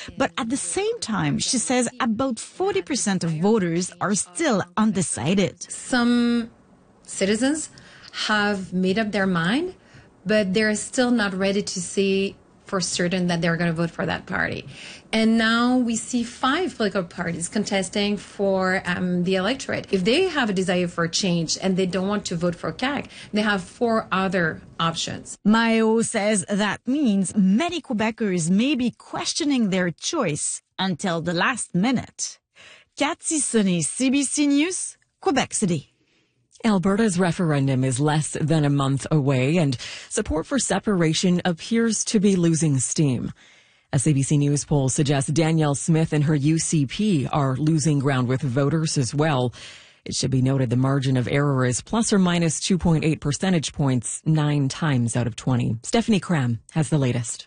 But at the same time, she says about 40% of voters are still undecided. Some citizens have made up their mind, but they're still not ready to say for certain that they're going to vote for that party. And now we see 5 political parties contesting for the electorate. If they have a desire for change and they don't want to vote for CAQ, they have 4 other options. Mayo says that means many Quebecers may be questioning their choice until the last minute. Cathy Sonny, CBC News, Quebec City. Alberta's referendum is less than a month away, and support for separation appears to be losing steam. A CBC News poll suggests Danielle Smith and her UCP are losing ground with voters as well. It should be noted the margin of error is plus or minus 2.8 percentage points, 9 times out of 20. Stephanie Cram has the latest.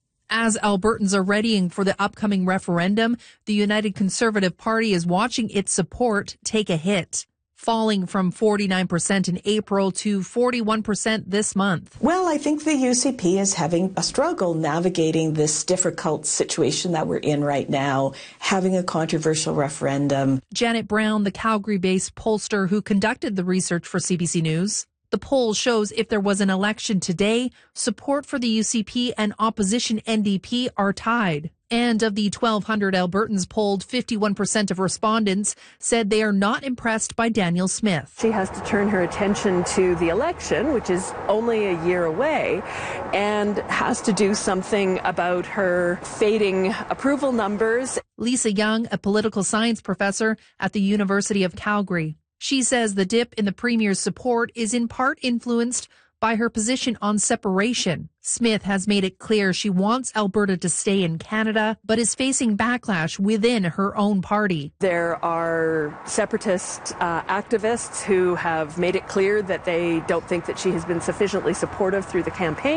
As Albertans are readying for the upcoming referendum, the United Conservative Party is watching its support take a hit, falling from 49% in April to 41% this month. Well, I think the UCP is having a struggle navigating this difficult situation that we're in right now, having a controversial referendum. Janet Brown, the Calgary-based pollster who conducted the research for CBC News. The poll shows if there was an election today, support for the UCP and opposition NDP are tied. And of the 1,200 Albertans polled, 51% of respondents said they are not impressed by Danielle Smith. She has to turn her attention to the election, which is only a year away, and has to do something about her fading approval numbers. Lisa Young, a political science professor at the University of Calgary. She says the dip in the Premier's support is in part influenced by her position on separation. Smith has made it clear she wants Alberta to stay in Canada, but is facing backlash within her own party. There are separatist activists who have made it clear that they don't think that she has been sufficiently supportive through the campaign.